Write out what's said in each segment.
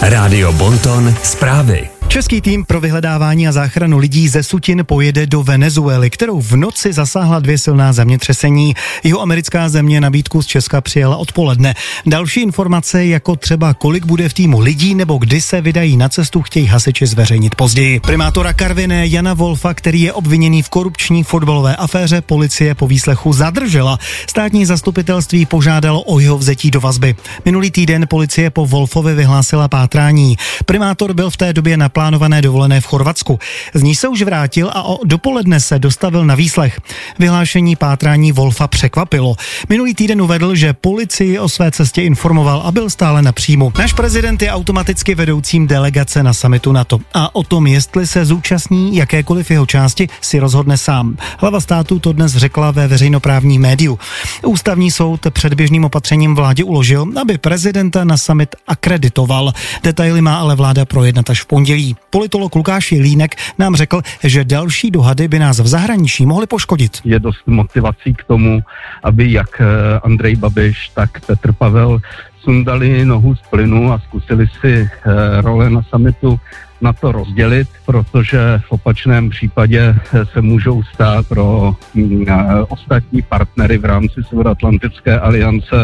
Rádio Bonton zprávy. Český tým pro vyhledávání a záchranu lidí ze Sutin pojede do Venezuely, kterou v noci zasáhla 2 silná zemětřesení. Jihoamerická země nabídku z Česka přijala odpoledne. Další informace, jako třeba kolik bude v týmu lidí nebo kdy se vydají na cestu, chtějí hasiči zveřejnit později. Primátora Karviné Jana Wolfa, který je obviněný v korupční fotbalové aféře, policie po výslechu zadržela. Státní zastupitelství požádalo o jeho vzetí do vazby. Minulý týden policie po Wolfovi vyhlásila pátrání. Primátor byl v té době na plánované dovolené v Chorvatsku. Z ní se už vrátil a o dopoledne se dostavil na výslech. Vyhlášení pátrání Wolfa překvapilo. Minulý týden uvedl, že policii o své cestě informoval a byl stále na příjmu. Náš prezident je automaticky vedoucím delegace na summitu NATO a o tom, jestli se zúčastní jakékoliv jeho části, si rozhodne sám. Hlava státu to dnes řekla ve veřejnoprávním médiu. Ústavní soud předběžným opatřením vládě uložil, aby prezidenta na summit akreditoval. Detaily má ale vláda projednat až v pondělí. Politolog Lukáš Jelínek nám řekl, že další dohady by nás v zahraničí mohly poškodit. Je dost motivací k tomu, aby jak Andrej Babiš, tak Petr Pavel sundali nohu z plynu a zkusili si role na summitu na to rozdělit, protože v opačném případě se můžou stát pro ostatní partnery v rámci Severoatlantické aliance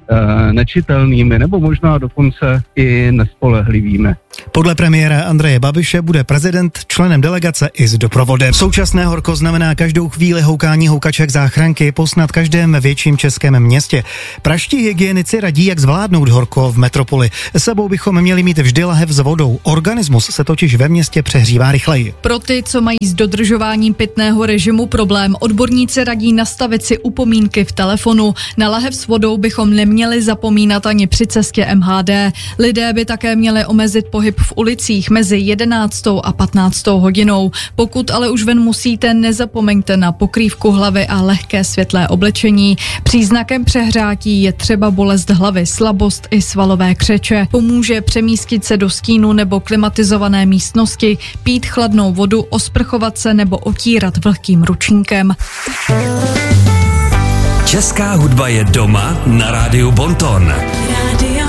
nečitelnými nebo možná dokonce i nespolehlivými. Podle premiéra Andreje Babiše bude prezident členem delegace i s doprovodem. Současné horko znamená každou chvíli houkání houkaček záchranky po snad každém větším českém městě. Praští hygienici radí, jak zvládnout horko v metropoli. S sebou bychom měli mít vždy lahev s vodou. Organismus se totiž ve městě přehřívá rychleji. Pro ty, co mají s dodržováním pitného režimu problém, odborníci radí nastavit si upomínky v telefonu. Na lahev s vodou bychom neměli zapomínat ani při cestě MHD. Lidé by také měli omezit pohyb v ulicích mezi 11. a 15. hodinou. Pokud ale už ven musíte, nezapomeňte na pokrývku hlavy a lehké světlé oblečení. Příznakem přehrátí je třeba bolest hlavy, slabost i svalové křeče. Pomůže přemístit se do stínu nebo klimatizované místnosti, pít chladnou vodu, osprchovat se nebo otírat vlhkým ručníkem. Česká hudba je doma na Rádiu Bonton.